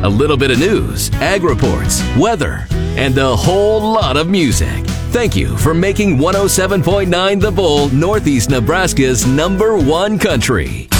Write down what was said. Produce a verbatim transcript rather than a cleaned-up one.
a little bit of news, ag reports, weather, and a whole lot of music. Thank you for making one oh seven point nine The Bull Northeast Nebraska's number one country.